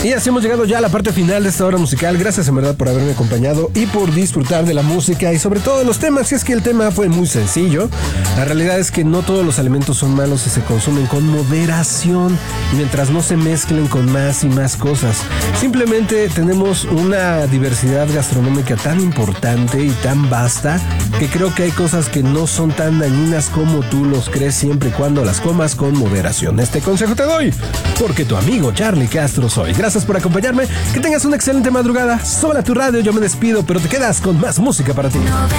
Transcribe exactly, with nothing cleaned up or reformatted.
Y así hemos llegado ya a la parte final de esta hora musical. Gracias en verdad por haberme acompañado y por disfrutar de la música y sobre todo de los temas. Si es que el tema fue muy sencillo. La realidad es que no todos los alimentos son malos si se consumen con moderación y mientras no se mezclen con más y más cosas. Simplemente tenemos una diversidad gastronómica tan importante y tan vasta que creo que hay cosas que no son tan dañinas como tú los crees siempre y cuando las comas con moderación. Este consejo te doy porque tu amigo Charlie Castro soy. Gracias por acompañarme. Que tengas una excelente madrugada. Súbela a tu radio. Yo me despido, pero te quedas con más música para ti.